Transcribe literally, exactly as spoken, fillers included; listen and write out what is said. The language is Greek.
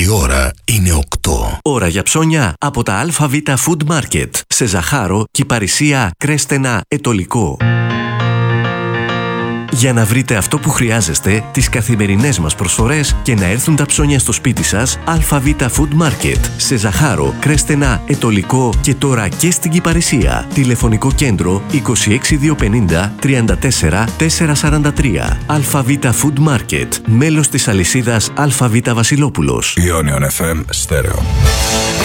Η ώρα είναι οκτώ. Ώρα για ψώνια από τα ΑΒ Food Market. Σε Ζαχάρο, Κυπαρισία, Κρέστενα, Ετωλικό. Για να βρείτε αυτό που χρειάζεστε, τις καθημερινές μας προσφορές και να έρθουν τα ψώνια στο σπίτι σας, ΑΒ Food Market. Σε Ζαχάρο, Κρέστενα, Ετωλικό και τώρα και στην Κυπαρισία. Τηλεφωνικό κέντρο είκοσι έξι διακόσια πενήντα τριάντα τέσσερα τετρακόσια σαράντα τρία. ΑΒ Food Market. Μέλος της αλυσίδας ΑΒ Βασιλόπουλος. Ionion εφ εμ Stereo.